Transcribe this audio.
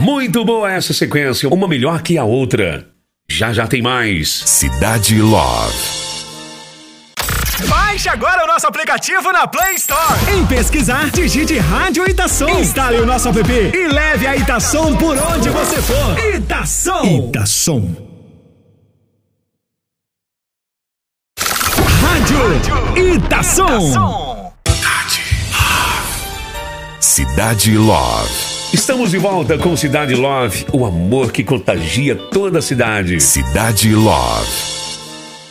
Muito boa essa sequência, uma melhor que a outra. Já já tem mais. Cidade Love. Baixe agora o nosso aplicativo na Play Store. Em pesquisar, digite Rádio Itação. Instale o nosso app e leve a Itação por onde você for. Itação. Rádio Itação. Cidade Love. Estamos de volta com Cidade Love, o amor que contagia toda a cidade. Cidade Love.